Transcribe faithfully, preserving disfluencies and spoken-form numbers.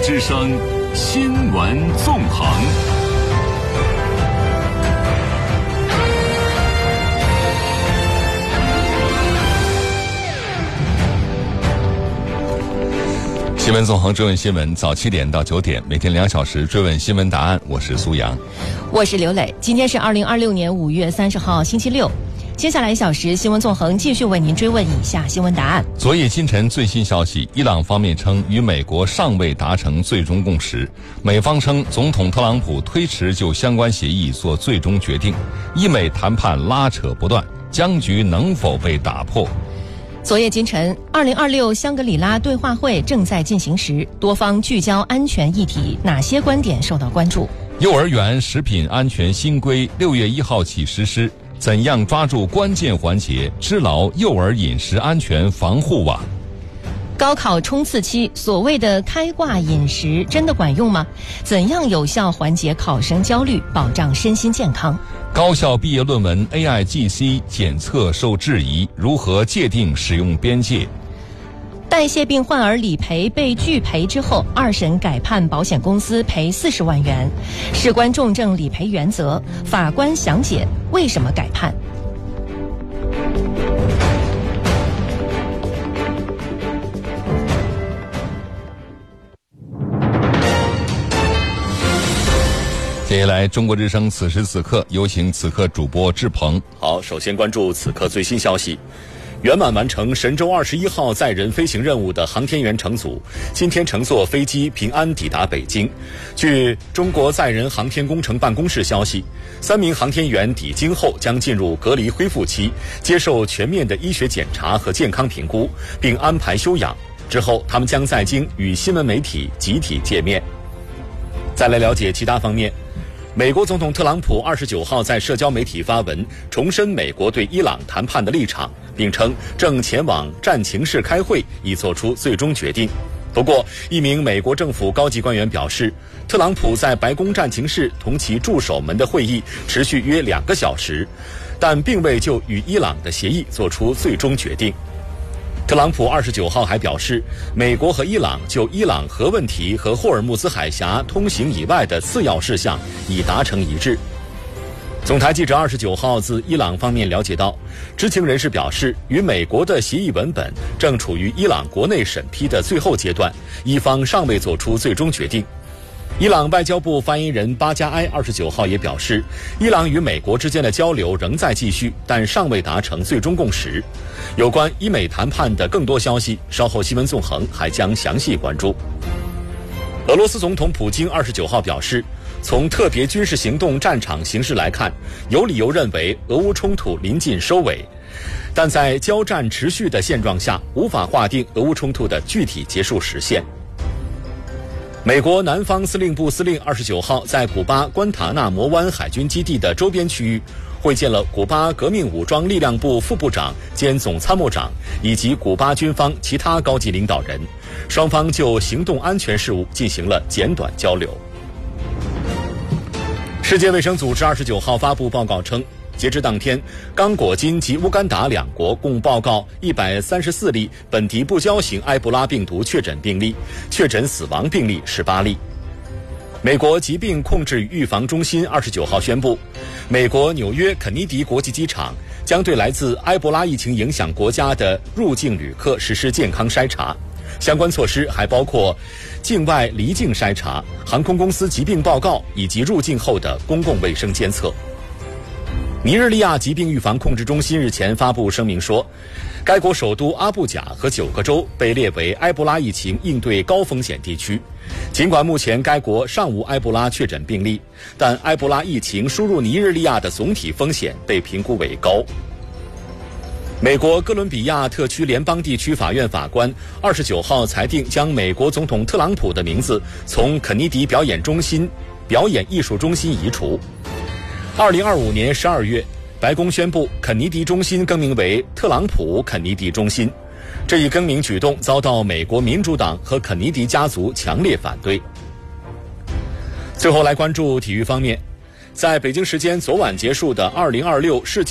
之声新闻纵横。新闻纵横追问新闻，早七点到九点，每天两小时追问新闻答案。我是苏阳， 我是刘磊。今天是二零二六年五月三十号，星期六。接下来一小时，新闻纵横继续为您追问以下新闻答案。 昨夜今晨最新消息，伊朗方面称与美国尚未达成最终共识，美方称总统特朗普推迟就相关协议做最终决定，伊美谈判拉扯不断，僵局能否被打破？ 昨夜今晨，二零二六香格里拉对话会正在进行时，多方聚焦安全议题，哪些观点受到关注？ 幼儿园食品安全新规六月一号起实施，怎样抓住关键环节，织牢幼儿饮食安全防护网？ 高考冲刺期，所谓的开挂饮食真的管用吗？怎样有效缓解考生焦虑，保障身心健康？ 高校毕业论文 A I G C 检测受质疑，如何界定使用边界？ 代谢病患儿理赔被拒赔之后，二审改判保险公司赔四十万元，事关重症理赔原则，法官详解为什么改判。接下来，中国之声此时此刻有请此刻主播志鹏。 好，首先关注此刻最新消息。圆满完成神舟二十一号载人飞行任务的航天员乘组，今天乘坐飞机平安抵达北京。据中国载人航天工程办公室消息，三名航天员抵京后将进入隔离恢复期，接受全面的医学检查和健康评估，并安排休养。之后，他们将在京与新闻媒体集体见面。再来了解其他方面。美国总统特朗普二十九号在社交媒体发文，重申美国对伊朗谈判的立场，并称正前往战情室开会，以做出最终决定。不过，一名美国政府高级官员表示，特朗普在白宫战情室同其助手们的会议持续约两个小时，但并未就与伊朗的协议做出最终决定。特朗普二十九号还表示，美国和伊朗就伊朗核问题和霍尔木兹海峡通行以外的次要事项已达成一致。总台记者二十九号自伊朗方面了解到，知情人士表示，与美国的协议文本正处于伊朗国内审批的最后阶段，伊方尚未做出最终决定。伊朗外交部发言人巴加埃二十九号也表示，伊朗与美国之间的交流仍在继续，但尚未达成最终共识。有关伊美谈判的更多消息，稍后新闻纵横还将详细关注。俄罗斯总统普京二十九号表示，从特别军事行动战场形势来看，有理由认为俄乌冲突临近收尾，但在交战持续的现状下，无法划定俄乌冲突的具体结束时限。美国南方司令部司令二十九号在古巴关塔纳摩湾海军基地的周边区域会见了古巴革命武装力量部副部长兼总参谋长以及古巴军方其他高级领导人，双方就行动安全事务进行了简短交流。世界卫生组织二十九号发布报告称，截至当天，刚果金及乌干达两国共报告一百三十四例本地不交型埃博拉病毒确诊病例，确诊死亡病例十八例。美国疾病控制与预防中心二十九号宣布，美国纽约肯尼迪国际机场将对来自埃博拉疫情影响国家的入境旅客实施健康筛查，相关措施还包括境外离境筛查、航空公司疾病报告以及入境后的公共卫生监测。尼日利亚疾病预防控制中心日前发布声明说，该国首都阿布贾和九个州被列为埃博拉疫情应对高风险地区。尽管目前该国尚无埃博拉确诊病例，但埃博拉疫情输入尼日利亚的总体风险被评估为高。美国哥伦比亚特区联邦地区法院法官二十九号裁定，将美国总统特朗普的名字从肯尼迪表演中心、表演艺术中心移除。二零二五年十二月，白宫宣布肯尼迪中心更名为特朗普肯尼迪中心。这一更名举动遭到美国民主党和肯尼迪家族强烈反对。最后来关注体育方面，在北京时间昨晚结束的二零二六世界